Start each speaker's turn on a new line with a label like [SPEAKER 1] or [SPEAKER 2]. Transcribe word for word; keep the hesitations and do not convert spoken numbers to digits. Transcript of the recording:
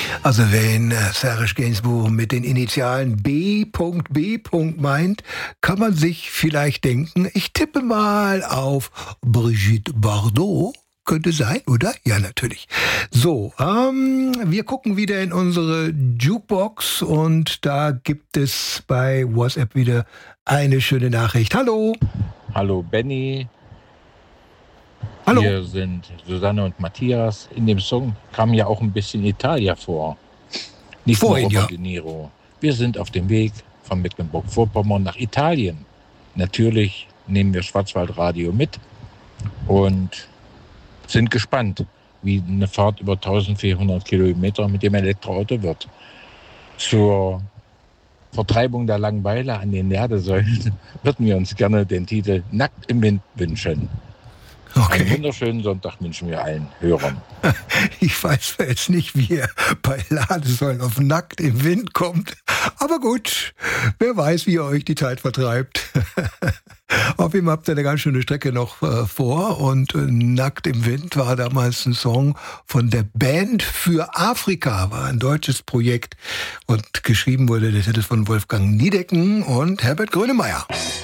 [SPEAKER 1] Also wenn äh, Serge Gainsbourg mit den Initialen B B meint, kann man sich vielleicht denken, ich tippe mal auf Brigitte Bardot. Könnte sein, oder? Ja, natürlich. So, ähm, wir gucken wieder in unsere Jukebox und da gibt es bei WhatsApp wieder eine schöne Nachricht. Hallo.
[SPEAKER 2] Hallo Benny.
[SPEAKER 1] Hallo.
[SPEAKER 2] Hier sind Susanne und Matthias. In dem Song kam ja auch ein bisschen Italia vor. Nicht
[SPEAKER 1] Vorhin,
[SPEAKER 2] nur Robert
[SPEAKER 1] ja.
[SPEAKER 2] De Niro. Wir sind auf dem Weg von Mecklenburg-Vorpommern nach Italien. Natürlich nehmen wir Schwarzwaldradio mit und sind gespannt, wie eine Fahrt über eintausendvierhundert Kilometer mit dem Elektroauto wird. Zur Vertreibung der Langeweile an den Ladesäulen würden wir uns gerne den Titel Nackt im Wind wünschen.
[SPEAKER 1] Okay.
[SPEAKER 2] Einen wunderschönen Sonntag wünschen wir allen Hörern.
[SPEAKER 1] Ich weiß jetzt nicht, wie er bei Ladesäulen auf Nackt im Wind kommt. Aber gut, wer weiß, wie ihr euch die Zeit vertreibt. Auf jeden Fall habt ihr eine ganz schöne Strecke noch äh, vor. Und äh, Nackt im Wind war damals ein Song von der Band für Afrika. War ein deutsches Projekt. Und geschrieben wurde der Titel von Wolfgang Niedecken und Herbert Grönemeyer.